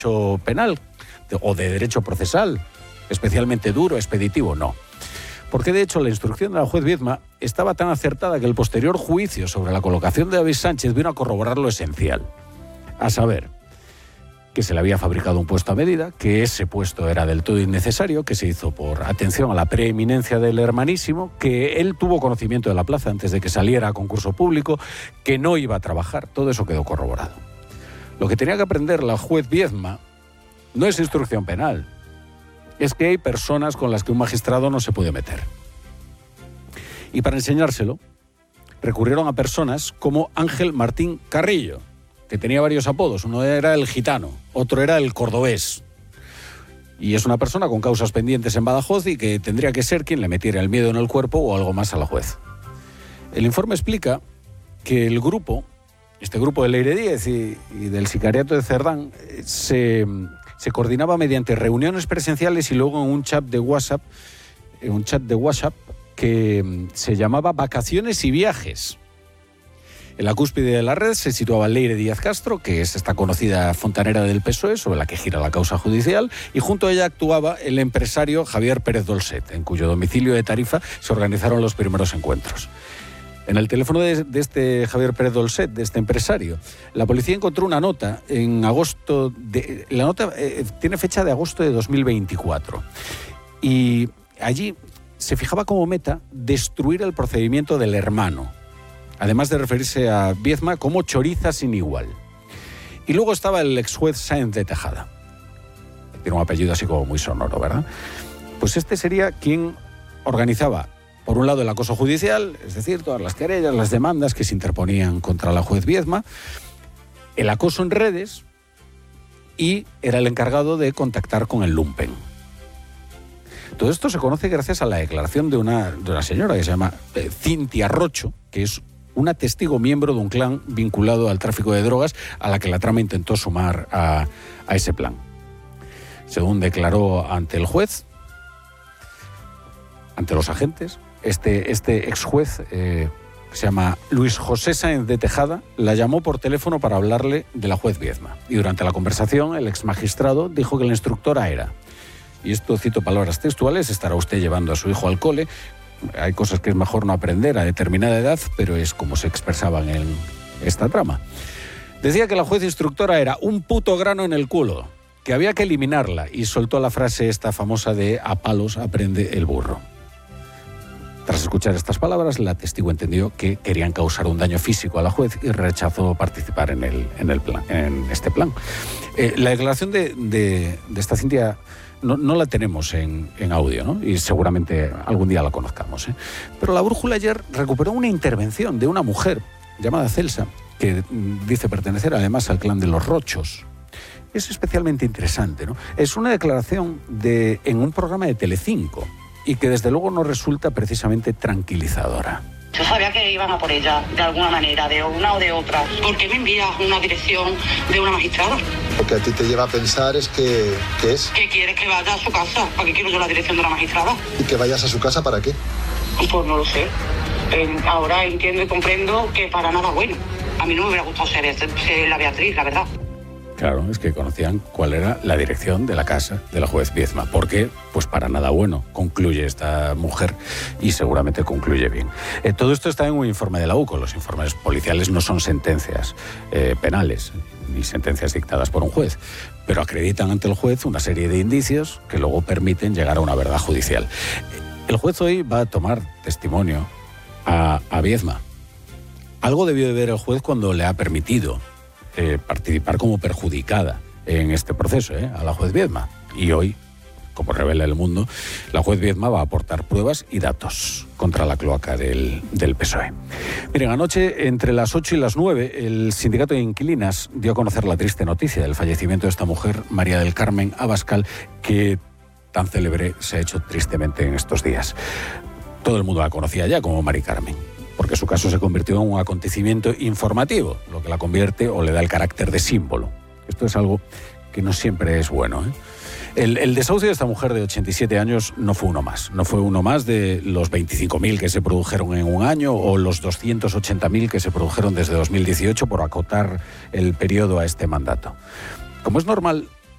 derecho penal o de derecho procesal, especialmente duro, expeditivo, no. Porque de hecho la instrucción de la juez Viedma estaba tan acertada que el posterior juicio sobre la colocación de David Sánchez vino a corroborar lo esencial, a saber, que se le había fabricado un puesto a medida, que ese puesto era del todo innecesario, que se hizo por atención a la preeminencia del hermanísimo, que él tuvo conocimiento de la plaza antes de que saliera a concurso público, que no iba a trabajar. Todo eso quedó corroborado. Lo que tenía que aprender la juez Viedma no es instrucción penal, es que hay personas con las que un magistrado no se puede meter. Y para enseñárselo, recurrieron a personas como Ángel Martín Carrillo, que tenía varios apodos. Uno era el gitano, otro era el cordobés. Y es una persona con causas pendientes en Badajoz y que tendría que ser quien le metiera el miedo en el cuerpo o algo más a la juez. El informe explica que el grupo, este grupo de Leire Díez y del sicariato de Cerdán, se coordinaba mediante reuniones presenciales y luego en un chat de WhatsApp que se llamaba Vacaciones y Viajes. En la cúspide de la red se situaba Leire Díaz Castro, que es esta conocida fontanera del PSOE, sobre la que gira la causa judicial, y junto a ella actuaba el empresario Javier Pérez Dolcet, en cuyo domicilio de Tarifa se organizaron los primeros encuentros. En el teléfono de este Javier Pérez Dolcet, de este empresario, la policía encontró una nota en agosto. La nota tiene fecha de agosto de 2024. Y allí se fijaba como meta destruir el procedimiento del hermano, además de referirse a Viedma como choriza sin igual. Y luego estaba el ex juez Sáenz de Tejada. Tiene un apellido así como muy sonoro, ¿verdad? Pues este sería quien organizaba, por un lado, el acoso judicial, es decir, todas las querellas, las demandas que se interponían contra la juez Viedma, el acoso en redes, y era el encargado de contactar con el lumpen. Todo esto se conoce gracias a la declaración de una señora que se llama Cintia Rocho, que es una testigo miembro de un clan vinculado al tráfico de drogas a la que la trama intentó sumar a ese plan. Según declaró ante el juez, ante los agentes, este ex juez, que se llama Luis José Sáenz de Tejada, la llamó por teléfono para hablarle de la juez Viedma. Y durante la conversación, el ex magistrado dijo que la instructora era, y esto cito palabras textuales, estará usted llevando a su hijo al cole. Hay cosas que es mejor no aprender a determinada edad, pero es como se expresaban en esta trama. Decía que la juez instructora era un puto grano en el culo, que había que eliminarla, y soltó la frase esta famosa de a palos aprende el burro. Tras escuchar estas palabras, la testigo entendió que querían causar un daño físico a la juez y rechazó participar en este plan. La declaración de esta Cintia no la tenemos en audio, ¿no? Y seguramente algún día la conozcamos, ¿eh? Pero la Brújula ayer recuperó una intervención de una mujer llamada Celsa, que dice pertenecer además al clan de los Rochos. Es especialmente interesante, ¿no? Es una declaración en un programa de Telecinco y que desde luego no resulta precisamente tranquilizadora. Yo sabía que iban a por ella, de alguna manera, de una o de otra. ¿Por qué me envías una dirección de una magistrada? Lo que a ti te lleva a pensar es que... ¿Qué es? Que quieres que vaya a su casa. ¿Para qué quiero yo la dirección de una magistrada? ¿Y que vayas a su casa para qué? Pues no lo sé. Ahora entiendo y comprendo que para nada bueno. A mí no me hubiera gustado ser la Beatriz, la verdad. Claro, es que conocían cuál era la dirección de la casa de la juez Viedma. Porque, pues para nada bueno, concluye esta mujer y seguramente concluye bien. Todo esto está en un informe de la UCO. Los informes policiales no son sentencias penales ni sentencias dictadas por un juez, pero acreditan ante el juez una serie de indicios que luego permiten llegar a una verdad judicial. El juez hoy va a tomar testimonio a Viedma. Algo debió de ver el juez cuando le ha permitido participar como perjudicada en este proceso, a la juez Viedma. Y hoy, como revela El Mundo, la juez Viedma va a aportar pruebas y datos contra la cloaca del PSOE. Miren, anoche, entre las 8 y las 9, el sindicato de inquilinas dio a conocer la triste noticia del fallecimiento de esta mujer, María del Carmen Abascal, que tan célebre se ha hecho tristemente en estos días. Todo el mundo la conocía ya como Mari Carmen, porque su caso se convirtió en un acontecimiento informativo, lo que la convierte o le da el carácter de símbolo. Esto es algo que no siempre es bueno, ¿eh? El desahucio de esta mujer de 87 años no fue uno más. No fue uno más de los 25.000 que se produjeron en un año o los 280.000 que se produjeron desde 2018 por acotar el periodo a este mandato. Como es normal,